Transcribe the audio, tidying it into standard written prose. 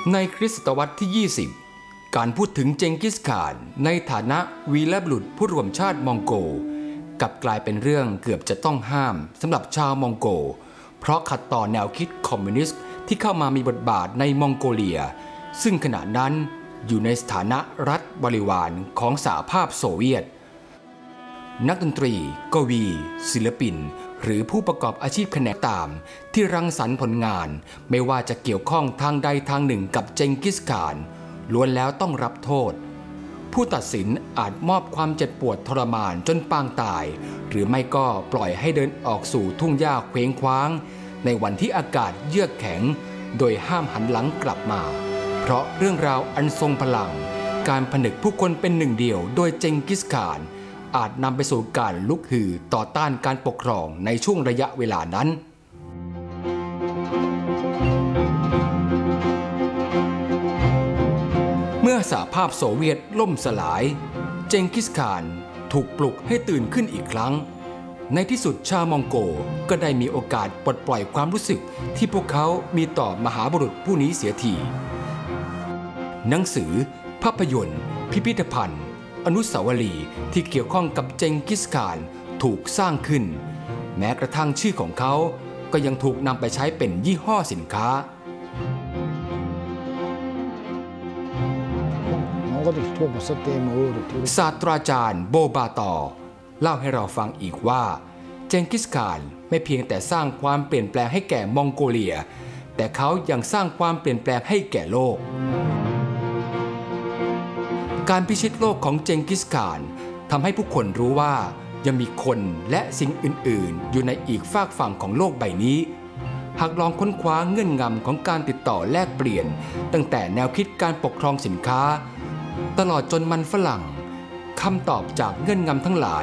ในคริสตศตวรรษที่ 20 การพูดถึงเจงกิสข่านในฐานะวีรบุรุษผู้รวมชาติมองโกกลับกลายเป็นเรื่องเกือบจะต้องห้ามสำหรับชาวมองโกเพราะขัดต่อแนวคิดคอมมิวนิสต์ที่เข้ามามีบทบาทในมองโกเลียซึ่งขณะนั้นอยู่ในสถานะรัฐบริวารของสหภาพโซเวียตนักดนตรีกวีศิลปินหรือผู้ประกอบอาชีพแขนงต่างที่รังสรรค์ผลงานไม่ว่าจะเกี่ยวข้องทางใดทางหนึ่งกับเจงกิสข่านล้วนแล้วต้องรับโทษผู้ตัดสินอาจมอบความเจ็บปวดทรมานจนปางตายหรือไม่ก็ปล่อยให้เดินออกสู่ทุ่งหญ้าเคว้งคว้างในวันที่อากาศเยือกแข็งโดยห้ามหันหลังกลับมาเพราะเรื่องราวอันทรงพลังการผนึกผู้คนเป็นหนึ่งเดียวโดยเจงกิสข่านอาจนำไปสู่การลุกฮือต่อต้านการปกครองในช่วงระยะเวลานั้นเมื่อสหภาพโซเวียตล่มสลายเจงกิสข่านถูกปลุกให้ตื่นขึ้นอีกครั้งในที่สุดชาวมองโกก็ได้มีโอกาสปลดปล่อยความรู้สึกที่พวกเขามีต่อมหาบุรุษผู้นี้เสียทีหนังสือภาพยนตร์พิพิธภัณฑ์อนุสาวรีย์ที่เกี่ยวข้องกับเจงกิสข่านถูกสร้างขึ้นแม้กระทั่งชื่อของเขาก็ยังถูกนำไปใช้เป็นยี่ห้อสินค้าศาสตราจารย์โบบาตอเล่าให้เราฟังอีกว่าเจงกิสข่านไม่เพียงแต่สร้างความเปลี่ยนแปลงให้แก่มองโกเลียแต่เขายังสร้างความเปลี่ยนแปลงให้แก่โลกการพิชิตโลกของเจงกิสข่านทำให้ผู้คนรู้ว่ายังมีคนและสิ่งอื่นๆอยู่ในอีกฝากฝั่งของโลกใบนี้หากลองค้นคว้าเงื่อนงำของการติดต่อแลกเปลี่ยนตั้งแต่แนวคิดการปกครองสินค้าตลอดจนมันฝรั่งคำตอบจากเงื่อนงำทั้งหลาย